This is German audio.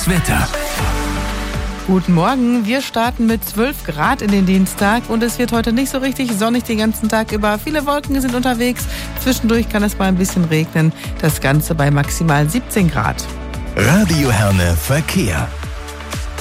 Das Wetter. Guten Morgen, wir starten mit 12 Grad in den Dienstag und es wird heute nicht so richtig sonnig den ganzen Tag über. Viele Wolken sind unterwegs, zwischendurch kann es mal ein bisschen regnen, das Ganze bei maximal 17 Grad. Radio Herne Verkehr.